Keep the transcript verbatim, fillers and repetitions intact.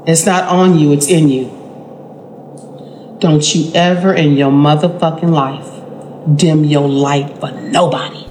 It's not on you, it's in you. Don't you ever in your motherfucking life dim your light for nobody.